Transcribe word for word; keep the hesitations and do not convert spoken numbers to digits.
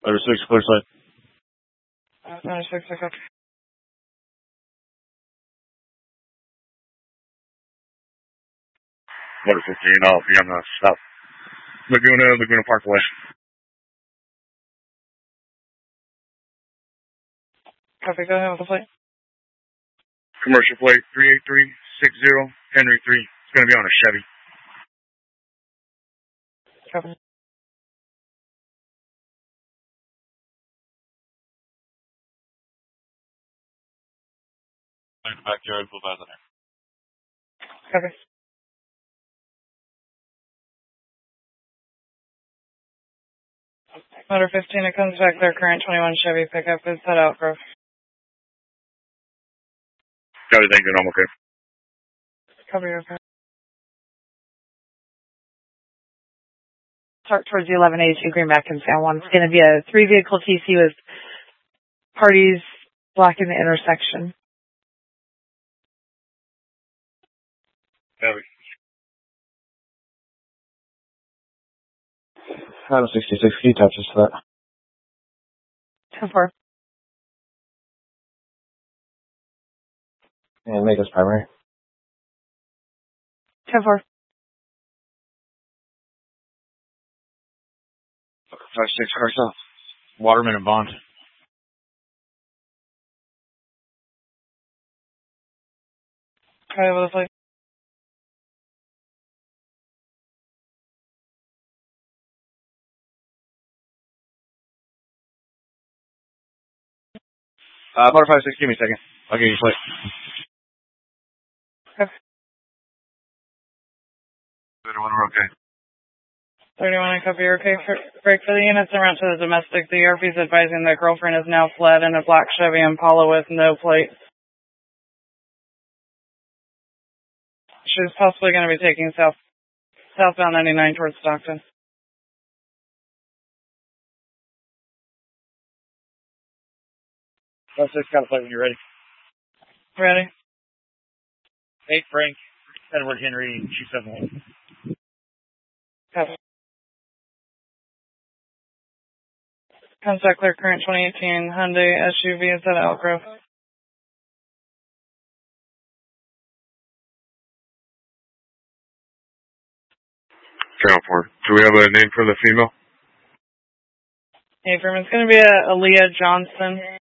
Letter six, clear side. Uh, Letter six, pick up. Letter fifteen, I'll be on the south. Laguna, Laguna Parkway. Copy, go ahead with the plate. Commercial plate three eight three six zero, Henry three. It's going to be on a Chevy. Copy. In the backyard, pull by there. Copy. Motor fifteen, it comes back there, current twenty-one Chevy pickup is at Outgrove. Got it, thank you, I'm okay. Copy, okay. Start towards the eleven eighty-two Greenback in San Juan. It's going to be a three-vehicle T C with parties blocking the intersection. Copy. Adam sixty-six, can you touch us to that? ten four. And make us primary. ten four. five six, car south. Waterman and Bond. Copy, with the plate. Uh, motor five six, give me a second. I'll give you a plate. Okay. thirty-one, we're okay. thirty-one, I copy, you're okay. For, break for the units en route to the domestic. The E R P is advising that girlfriend is now fled in a black Chevy Impala with no plates. She's possibly going to be taking south, southbound ninety-nine towards Stockton. five six, got a plate when you're ready. Ready? eight, Frank, Edward Henry, two seven one. Copy. Contact clear, current twenty eighteen Hyundai S U V is at Outgrove. Channel four. Do we have a name for the female? Hey, firm, it's going to be a Aaliyah Johnson.